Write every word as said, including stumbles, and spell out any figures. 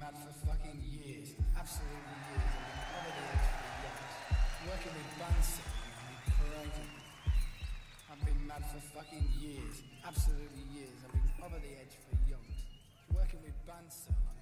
mad for fucking years, absolutely years. I've been over the edge for yonks. Working with Bunsen, you'd be crazy. I've been mad for fucking years, absolutely years. I've been over the edge for yonks. Working with Bunsen.